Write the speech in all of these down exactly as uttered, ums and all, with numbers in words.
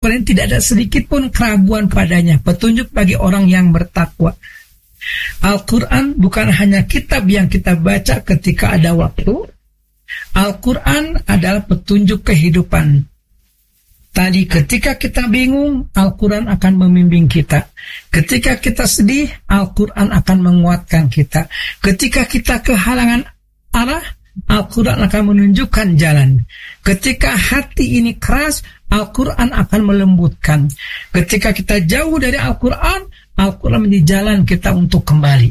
Al-Quran tidak ada sedikit pun keraguan padanya, petunjuk bagi orang yang bertakwa. Al-Quran bukan hanya kitab yang kita baca ketika ada waktu. Al-Quran adalah petunjuk kehidupan. Tadi ketika kita bingung, Al-Quran akan membimbing kita. Ketika kita sedih, Al-Quran akan menguatkan kita. Ketika kita kehalangan arah, Al-Quran akan menunjukkan jalan. Ketika hati ini keras, Al-Quran akan melembutkan. Ketika kita jauh dari Al-Quran, Al-Quran menjadi jalan kita untuk kembali.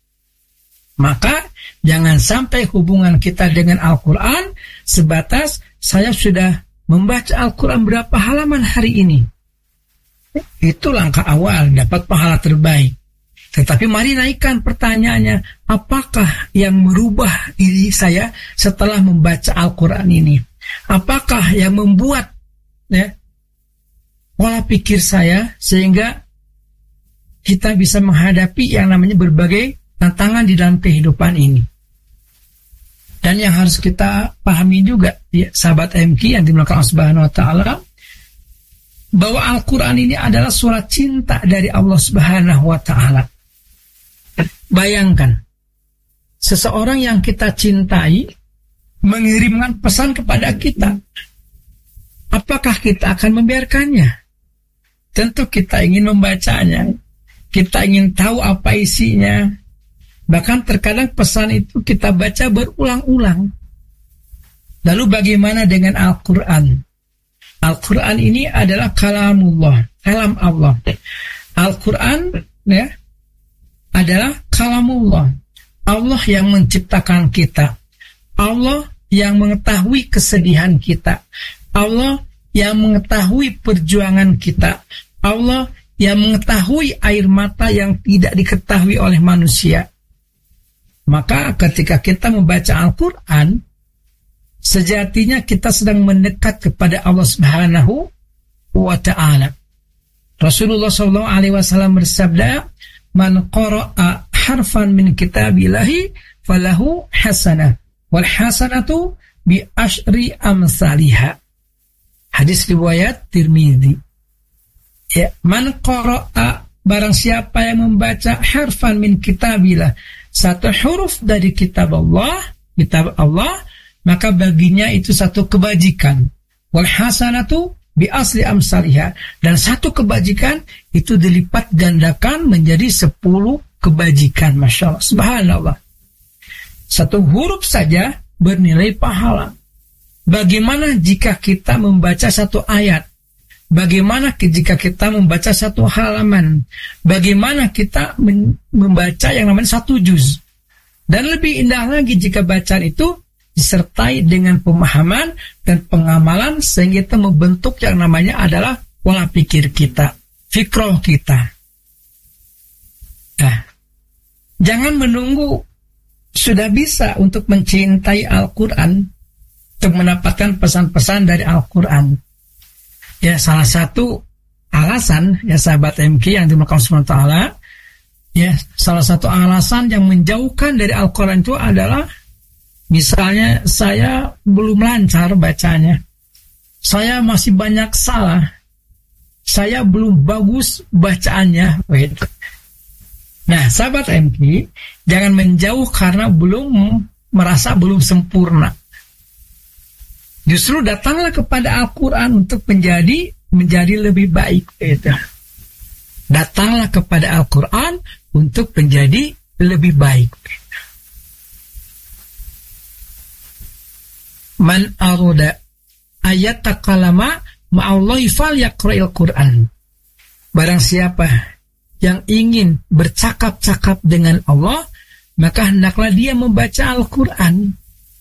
Maka jangan sampai hubungan kita dengan Al-Quran sebatas saya sudah membaca Al-Quran berapa halaman hari ini. Itu langkah awal dapat pahala terbaik. Tetapi mari naikkan pertanyaannya, apakah yang merubah diri saya setelah membaca Al-Quran ini? Apakah yang membuat ya, pola pikir saya sehingga kita bisa menghadapi yang namanya berbagai tantangan di dalam kehidupan ini? Dan yang harus kita pahami juga, ya, sahabat M K yang dimulakan Allah Subhanahu Wa Taala, bahwa Al-Quran ini adalah surat cinta dari Allah Subhanahu Wa Taala. Bayangkan, seseorang yang kita cintai mengirimkan pesan kepada kita. Apakah kita akan membiarkannya? Tentu kita ingin membacanya. Kita ingin tahu apa isinya. Bahkan terkadang pesan itu kita baca berulang-ulang. Lalu bagaimana dengan Al-Quran? Al-Quran ini adalah kalamullah, kalam Allah. Al-Quran ya, adalah kalamullah. Allah yang menciptakan kita. Allah yang mengetahui kesedihan kita. Allah yang mengetahui perjuangan kita. Allah yang mengetahui air mata yang tidak diketahui oleh manusia. Maka ketika kita membaca Al-Quran, sejatinya kita sedang mendekat kepada Allah Subhanahu wa Ta'ala. Rasulullah shallallahu alaihi wasallam bersabda, "Man qara'a harfan min kitabillahi falahu hasanah, wal hasanatu bi asyri amsalihha." Hadis riwayat Tirmidzi. Ya, man qara'a, barang siapa yang membaca harfan min kitabillah, satu huruf dari kitab Allah, kitab Allah, maka baginya itu satu kebajikan. Wal hasanatu bi asli amsalihha, dan satu kebajikan itu dilipat gandakan menjadi sepuluh kebajikan. Masya Allah, subhanallah. Satu huruf saja bernilai pahala. Bagaimana jika kita membaca satu ayat? Bagaimana jika kita membaca satu halaman? Bagaimana kita membaca yang namanya satu juz? Dan lebih indah lagi jika bacaan itu disertai dengan pemahaman dan pengamalan, sehingga kita membentuk yang namanya adalah pola pikir kita, fikroh kita. Nah, jangan menunggu sudah bisa untuk mencintai Al-Quran, untuk mendapatkan pesan-pesan dari Al-Quran. Ya, salah satu alasan, ya sahabat M K yang dimaksud Allah subhanahu wa taala, ya, salah satu alasan yang menjauhkan dari Al-Quran itu adalah, misalnya saya belum lancar bacanya, saya masih banyak salah, saya belum bagus bacaannya. Nah, sahabat M K, jangan menjauh karena belum merasa belum sempurna. Justru datanglah kepada Al-Quran untuk menjadi menjadi lebih baik. Datanglah kepada Al-Quran untuk menjadi lebih baik. Man aroda ayat takalama ma'allahi fal yaqra'il Quran. Barang siapa yang ingin bercakap-cakap dengan Allah, maka hendaklah dia membaca Al-Quran.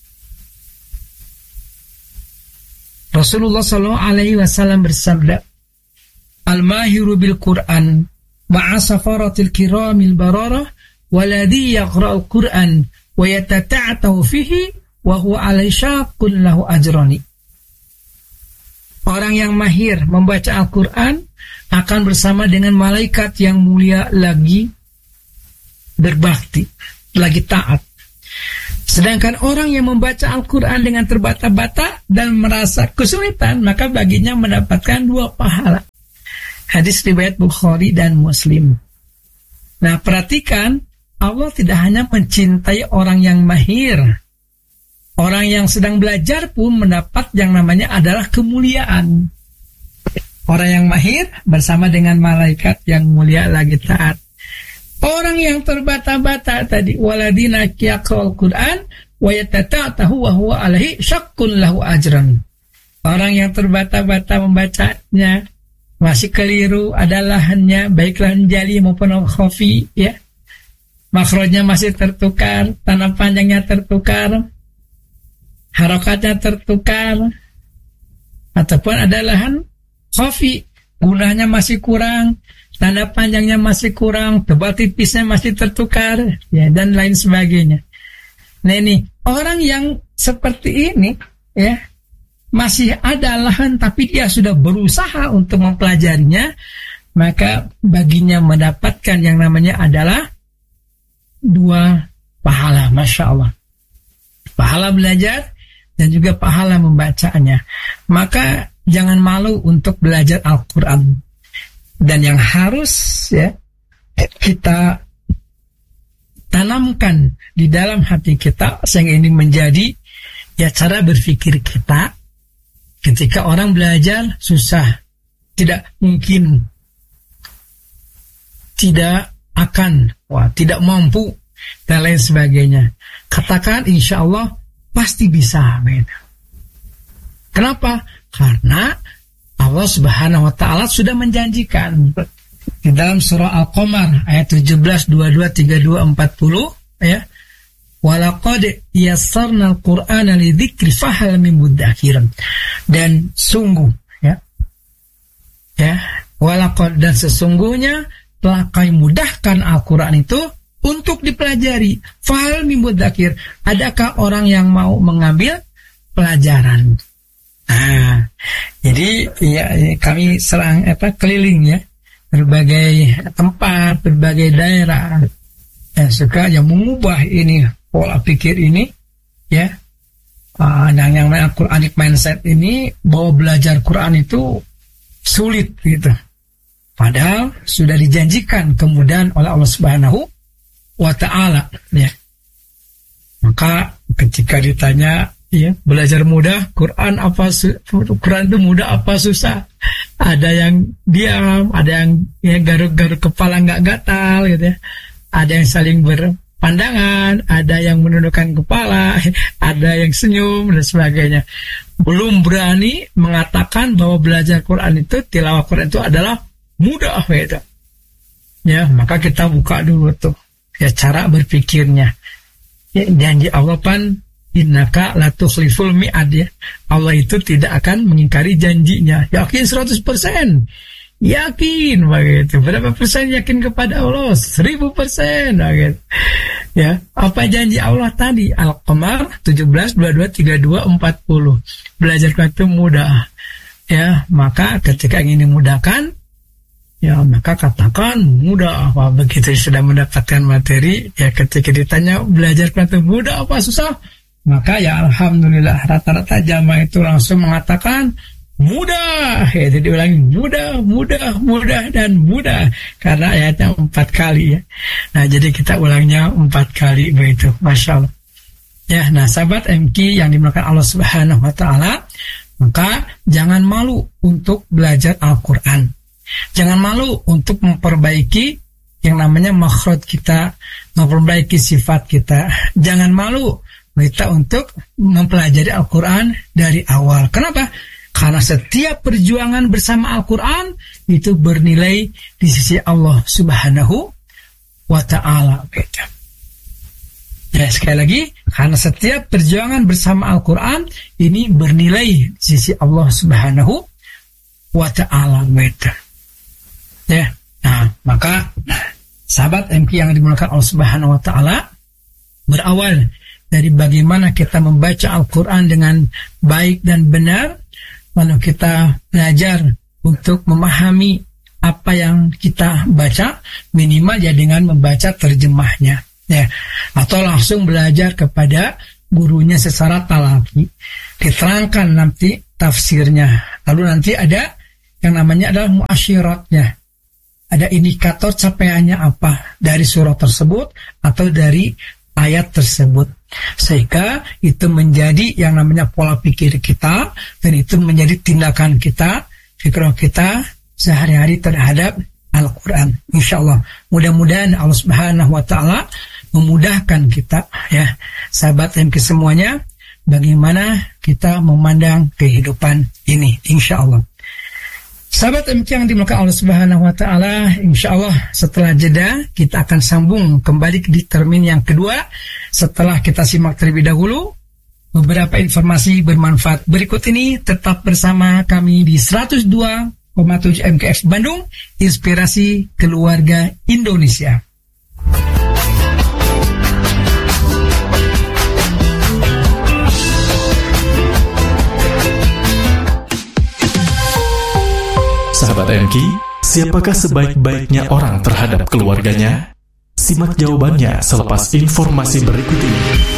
Rasulullah shallallahu alaihi wasallam bersabda, "Al-mahiru bil Quran ma'a safaratil kiramil bararah waladhi yaqra'ul Quran wa yatata'atahu fihi wa huwa alai syaqun lahu ajrani." Orang yang mahir membaca Al-Quran akan bersama dengan malaikat yang mulia lagi berbakti, lagi taat. Sedangkan orang yang membaca Al-Quran dengan terbata-bata dan merasa kesulitan, maka baginya mendapatkan dua pahala. Hadis riwayat Bukhari dan Muslim. Nah, perhatikan, Allah tidak hanya mencintai orang yang mahir. Orang yang sedang belajar pun mendapat yang namanya adalah kemuliaan. Orang yang mahir bersama dengan malaikat yang mulia lagi taat. Orang yang terbata-bata tadi, waladina yaqra'ul Qur'an wa yatata'tahu wa huwa alaihi syaqqun lahu ajran. Orang yang terbata-bata membacanya, masih keliru, ada lahannya, baik lahan jali maupun khafi, ya. Makhrajnya masih tertukar, tanda panjangnya tertukar, harokatnya tertukar, ataupun ada lahan khafi, gunanya masih kurang, tanda panjangnya masih kurang, tebal tipisnya masih tertukar, ya, dan lain sebagainya. Nah, ini orang yang seperti ini, ya, masih ada lahan tapi dia sudah berusaha untuk mempelajarinya, maka baginya mendapatkan yang namanya adalah dua pahala, masya Allah, pahala belajar dan juga pahala membacanya. Maka jangan malu untuk belajar Al-Quran. Dan yang harus, ya, kita tanamkan di dalam hati kita, sehingga ini menjadi, ya, cara berpikir kita. Ketika orang belajar susah, tidak mungkin, tidak akan, wah, tidak mampu, dan lain sebagainya. Katakan insya Allah pasti bisa. Kenapa? Karena Allah Subhanahu wa ta'ala sudah menjanjikan di dalam surah Al-Qamar ayat tujuh belas, dua puluh dua, tiga puluh dua, empat puluh, ya. Walaqad yassarnal Qur'ana lidzikri fahal min mudzakir. Dan sungguh, ya. Ya, walaqad, dan sesungguhnya telah kami mudahkan Al-Qur'an itu untuk dipelajari. Fahal min mudzakir. Adakah orang yang mau mengambil pelajaran? Nah, jadi ya, kami serang apa keliling, ya, berbagai tempat, berbagai daerah, yang suka yang mengubah ini pola pikir ini, ya, uh, yang yang namanya Quranic mindset ini, bahwa belajar Quran itu sulit gitu. Padahal sudah dijanjikan kemudahan oleh Allah Subhanahu wa ta'ala, ya. Maka ketika ditanya, ya, belajar mudah, Quran apa su- Quran itu mudah apa susah? Ada yang diam, ada yang, ya, garuk-garuk kepala nggak gatal, gitu, ya. Ada yang saling berpandangan, ada yang menundukkan kepala, ada yang senyum dan sebagainya. Belum berani mengatakan bahwa belajar Quran itu, tilawah Quran itu adalah mudah, gitu. Ya, maka kita buka dulu tuh, ya, cara berpikirnya. Ya, janji Allah pan, innaka la tukhliful mi'ad, ya. Allah itu tidak akan mengingkari janjinya. Yakin seratus persen. Yakin begitu. Berapa persen yakin kepada Allah? Seribu persen begitu. Ya, apa janji Allah tadi? Al-Qamar tujuh belas, dua puluh dua, tiga puluh dua, empat puluh. Belajar itu mudah. Ya, maka ketika ingin dimudahkan, ya, maka katakan mudah. Apa begitu sudah mendapatkan materi, ya, ketika ditanya belajar itu mudah apa susah? Maka ya alhamdulillah rata-rata jamaah itu langsung mengatakan mudah, ya, jadi ulangi mudah, mudah, mudah dan mudah, karena ayatnya empat kali, ya. Nah, jadi kita ulangnya empat kali begitu, masya Allah. Ya, nah sahabat M Q yang dimuliakan Allah Subhanahu wa ta'ala, maka jangan malu untuk belajar Al-Quran. Jangan malu untuk memperbaiki yang namanya makhraj kita, memperbaiki sifat kita. Jangan malu kita untuk mempelajari Al-Quran dari awal. Kenapa? Karena setiap perjuangan bersama Al-Quran itu bernilai di sisi Allah Subhanahu wa ta'ala. Ya, sekali lagi, karena setiap perjuangan bersama Al-Quran ini bernilai di sisi Allah Subhanahu wa ta'ala. Ya, nah, maka sahabat M Q yang dimulakan Allah Subhanahu wa ta'ala, berawal dari bagaimana kita membaca Al-Quran dengan baik dan benar, lalu kita belajar untuk memahami apa yang kita baca, minimal ya dengan membaca terjemahnya. ya, atau langsung belajar kepada gurunya secara talaki, diterangkan nanti tafsirnya. Lalu nanti ada yang namanya adalah muasyiratnya, ada indikator capaiannya apa dari surah tersebut atau dari ayat tersebut, sehingga itu menjadi yang namanya pola pikir kita, dan itu menjadi tindakan kita, fikir kita sehari-hari terhadap Al-Quran. InsyaAllah mudah-mudahan Allah Subhanahu wa Ta'ala memudahkan kita, ya sahabat M K semuanya, bagaimana kita memandang kehidupan ini, insyaallah. Sahabat M K yang dimuliakan Allah Subhanahu wa Ta'ala, insyaallah setelah jeda kita akan sambung kembali di termin yang kedua, setelah kita simak terlebih dahulu beberapa informasi bermanfaat berikut ini. Tetap bersama kami di seratus dua koma tujuh M K X Bandung, inspirasi keluarga Indonesia. Sahabat M K, siapakah sebaik-baiknya orang terhadap keluarganya? Simak jawabannya selepas informasi berikut ini.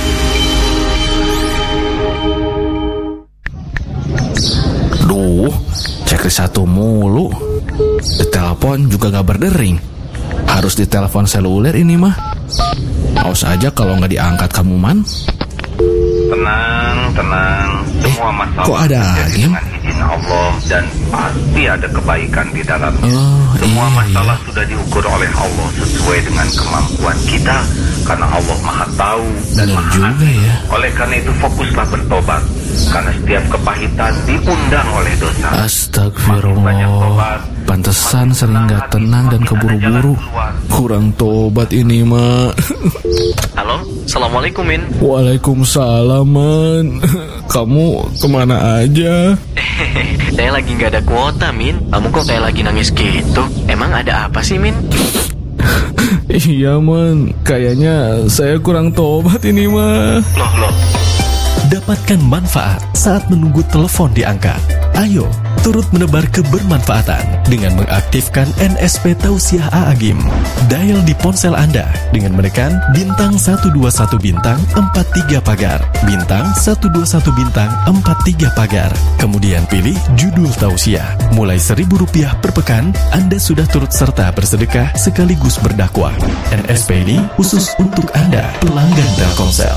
Duh, cek satu mulu. Di telepon juga gak berdering. Harus di telepon seluler ini mah. Awas aja kalau gak diangkat kamu, Man. Tenang, tenang. Semua masalah kok ada terjadi dengan izin Allah, dan pasti ada kebaikan di dalamnya. Oh, Semua iya, masalah iya. sudah diukur oleh Allah sesuai dengan kemampuan kita, karena Allah Maha Tahu dan Benar Maha juga Adil. ya. Oleh karena itu fokuslah bertobat, karena setiap kepahitan diundang oleh dosa. Astagfirullah. Pantesan sering gak tenang dan keburu-buru. Kurang tobat ini mah. Halo, Assalamualaikum Min. Waalaikumsalam, Man. Kamu kemana aja? Saya lagi gak ada kuota Min. Kamu kok kayak lagi nangis gitu? Emang ada apa sih Min? Iya, Man. Kayaknya saya kurang tobat ini mah. Loh, loh. Dapatkan manfaat saat menunggu telepon diangkat. Ayo, turut menebar kebermanfaatan dengan mengaktifkan N S P Tausiah A'agim. Dial di ponsel Anda dengan menekan bintang satu dua satu bintang empat tiga pagar, bintang satu dua satu bintang empat tiga pagar. Kemudian pilih judul tausiah. Mulai seribu rupiah per pekan, Anda sudah turut serta bersedekah sekaligus berdakwah. N S P ini khusus untuk Anda, pelanggan Telkomsel.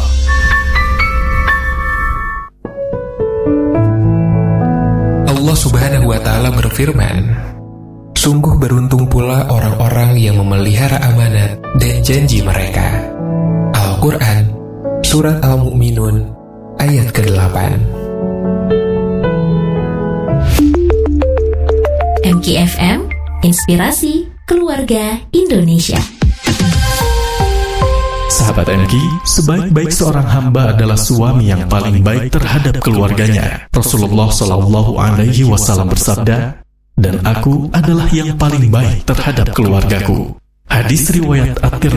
Allah Subhanahu wa Ta'ala berfirman, sungguh beruntung pula orang-orang yang memelihara amanat dan janji mereka. Al-Quran, Surat Al-Mu'minun, ayat kedelapan. M K F M, inspirasi keluarga Indonesia. Sahabat M K, sebaik-baik seorang hamba adalah suami yang paling baik terhadap keluarganya. Rasulullah Shallallahu Alaihi Wasallam bersabda, dan aku adalah yang paling baik terhadap keluargaku. Hadis riwayat At-Tirmidzi.